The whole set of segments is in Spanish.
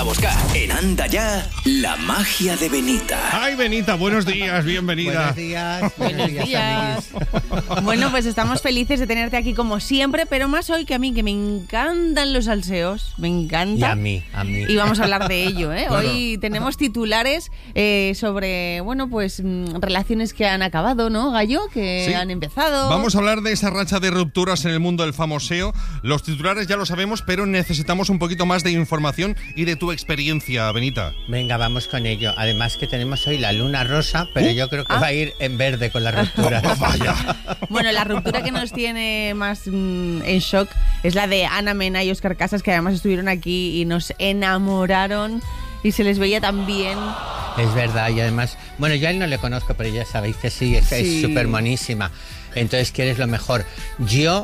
A buscar en Anda Ya, la magia de Benita. Ay, Benita, buenos días, bienvenida. Buenos días. Bueno, pues estamos felices de tenerte aquí como siempre, pero más hoy que a mí, que me encantan los salseos, me encanta. Y a mí. Y vamos a hablar de ello, ¿eh? Claro. Hoy tenemos titulares sobre, bueno, pues relaciones que han acabado, ¿no, Gallo? Que Sí. han empezado. Vamos a hablar de esa racha de rupturas en el mundo del famoseo. Los titulares ya lo sabemos, pero necesitamos un poquito más de información y de tu experiencia, Benita. Venga, vamos con ello. Además que tenemos hoy la luna rosa, pero yo creo que va a ir en verde con la ruptura. Vaya. Bueno, la ruptura que nos tiene más en shock es la de Ana Mena y Óscar Casas, que además estuvieron aquí y nos enamoraron y se les veía tan bien. Es verdad, y además, bueno, yo a él no le conozco, pero ya sabéis que sí, Sí. es súper monísima. Entonces, ¿quieres lo mejor? Yo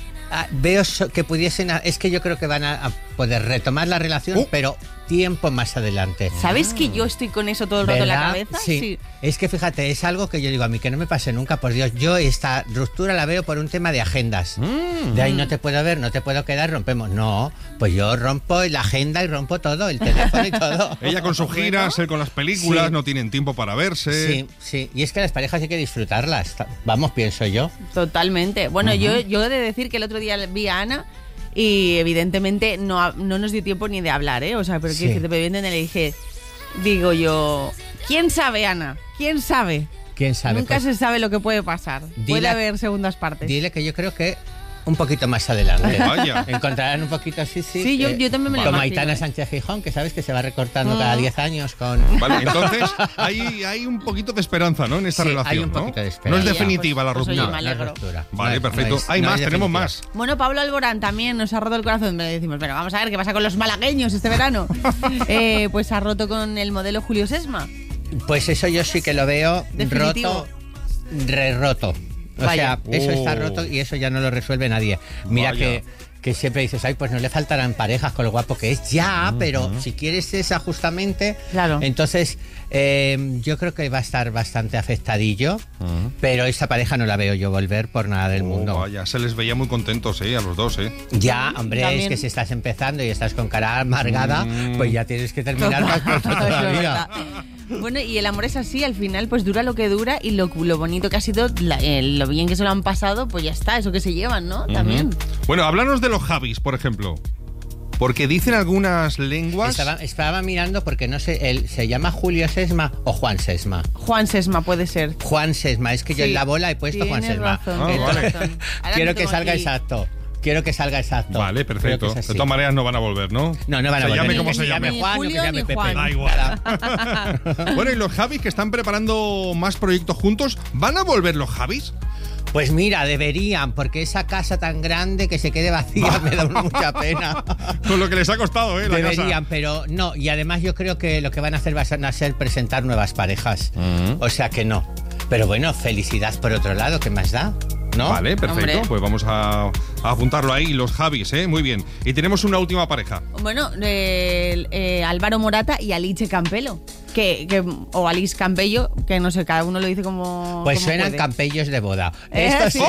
veo que pudiesen, es que yo creo que van a poder retomar la relación, pero tiempo más adelante. ¿Sabes que yo estoy con eso todo el rato en la ¿Verdad? cabeza? Sí. Es que fíjate, es algo que yo digo a mí que no me pase nunca, por Dios. Yo esta ruptura la veo por un tema de agendas. De ahí no te puedo ver, no te puedo quedar, rompemos. No, pues yo rompo la agenda y rompo todo, el teléfono y todo. Ella con sus giras, él con las películas, Sí. no tienen tiempo para verse. Sí, sí. Y es que las parejas hay que disfrutarlas. Vamos, pienso yo. Totalmente. Bueno, yo he de decir que el otro día vi a Ana y evidentemente no nos dio tiempo ni de hablar, ¿eh? O sea, pero Sí. que te viendo le dije, digo yo, ¿quién sabe, Ana? ¿Quién sabe? ¿Quién sabe? Nunca Pues, se sabe lo que puede pasar. Dile Puede a- haber segundas partes. dile que yo creo que un poquito más adelante. Vaya. Encontrarán un poquito así, sí. Sí, yo también me lo Como imagino, Aitana ¿eh? Sánchez Gijón, que sabes que se va recortando cada 10 años con... Vale, entonces hay un poquito de esperanza, ¿no? En esta Sí, relación, hay un ¿no? poquito de No es esperanza. definitiva la Pues, oye, ruptura. me No es alegro. ruptura. Vale, No es- perfecto. no es- Hay no más, es tenemos definitiva. más. Bueno, Pablo Alborán también nos ha roto el corazón. Le decimos, pero vamos a ver qué pasa con los malagueños este verano. Pues ha roto con el modelo Julio Sesma. Pues eso yo sí que lo veo Definitivo. roto. O Vaya. sea, eso está Oh. roto y eso ya no lo resuelve nadie. Mira Vaya. que siempre dices, ay, pues no le faltarán parejas con lo guapo que es. Ya, pero si quieres esa justamente, Claro. entonces yo creo que va a estar bastante afectadillo, pero esta pareja no la veo yo volver por nada del mundo. Vaya, se les veía muy contentos, a los dos, Ya, hombre, También. es que si estás empezando y estás con cara amargada, pues ya tienes que terminar más pronto Eso es todavía. verdad. Bueno, y el amor es así, al final pues dura lo que dura y lo bonito que ha sido, lo bien que se lo han pasado, pues ya está, eso que se llevan, ¿no? También. Bueno, háblanos de los Javis, por ejemplo. Porque dicen algunas lenguas... Estaba mirando porque no sé, él se llama Julio Sesma o Juan Sesma. Juan Sesma puede ser. Juan Sesma, es que yo Sí, en la bola he puesto Juan tienes Sesma. razón, Ah, tienes vale. razón. Ahora Quiero lo que tengo salga aquí. exacto. Quiero que salga exacto. Vale, perfecto. Creo que es De así. todas maneras no van a volver, ¿no? No van a Se volver. llame Ni como que se llame. Ni Juan o que Julio llame ni Pepe. Juan. Da igual. Bueno, y los Javis que están preparando más proyectos juntos, ¿van a volver los Javis? Pues mira, deberían, porque esa casa tan grande que se quede vacía me da mucha pena. Con lo que les ha costado, la Deberían, casa. pero no. Y además yo creo que lo que van a hacer van a ser presentar nuevas parejas. O sea que no. Pero bueno, felicidad por otro lado, ¿qué más da? ¿No? Vale, perfecto. Hombre. Pues vamos a apuntarlo ahí, los Javis, muy bien. Y tenemos una última pareja. Bueno, Álvaro Morata y Alice Campelo. O Alice Campello, que no sé, cada uno lo dice como. Pues como suenan puede. campellos de boda. Estos sí.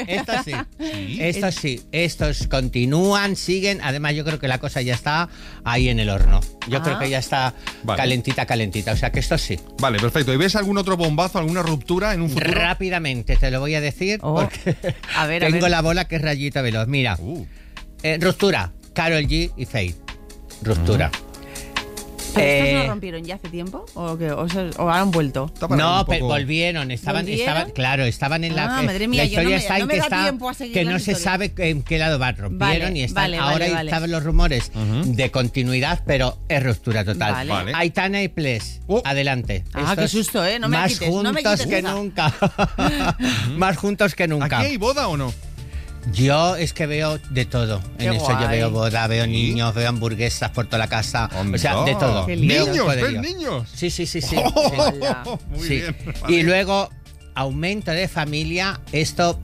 sí. Estos continúan, siguen. Además, yo creo que la cosa ya está ahí en el horno. Yo creo que ya está Vale. calentita. O sea que esto sí. Vale, perfecto. ¿Y ves algún otro bombazo, alguna ruptura en un futuro? Rápidamente te lo voy a decir Oh. porque A ver, tengo la bola que es rayita veloz. Mira, ruptura. Karol G y Faith. Ruptura. ¿Pero estos no rompieron ya hace tiempo? ¿O han vuelto? Está para No, un pero poco- volvieron, estaban, estaban en la. Ah, madre mía, la yo no historia me- está no en me que da está tiempo a seguir que las no se historias. sabe en qué lado van, rompieron Vale, y están. vale, ahora vale. estaban los rumores de continuidad, pero es ruptura total. Vale. Vale. Aitana y Ples, adelante. Ah, qué susto, no me más quites, no me juntos quites que esa. nunca. Más juntos que nunca. ¿Aquí hay boda o no? Yo es que veo de todo. Qué En eso yo guay. veo boda, veo niños, veo hamburguesas por toda la casa. O sea, Anda. de todo. Qué Veo lindo. un ¿Niños? poderío. ¿Ves niños? Sí, sí, sí, sí. Hola. Muy Sí. bien. Y luego, aumento de familia, esto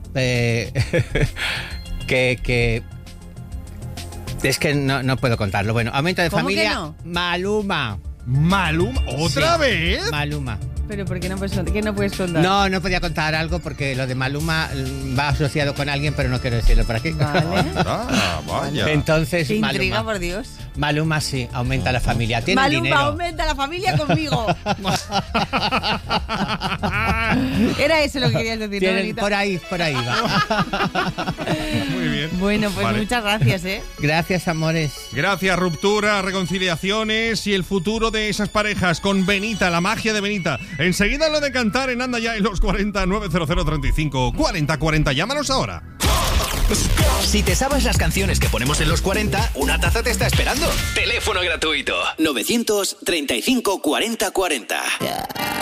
que es que no puedo contarlo. Bueno, aumento de ¿Cómo familia, que no? Maluma. ¿Maluma? ¿Otra Sí. vez? Maluma. Pero ¿por qué no puedes contar? ¿Qué no puedes contar? No podía contar algo porque lo de Maluma va asociado con alguien, pero no quiero decirlo por aquí. Vale. Vaya. Entonces, Qué intriga, Maluma. por Dios. Maluma sí, aumenta la familia. Tiene Maluma dinero. aumenta la familia conmigo. Era eso lo que querías decir, ¿no, Tiene- Benita? por ahí va. Muy bien. Bueno, pues Vale. muchas gracias, ¿eh? Gracias, amores. Gracias, ruptura, reconciliaciones y el futuro de esas parejas con Benita, la magia de Benita. Enseguida lo de cantar en Anda Ya en los 40 900 35 40 40. Llámanos ahora. Si te sabes las canciones que ponemos en los 40, una taza te está esperando. Teléfono gratuito 935 40 40.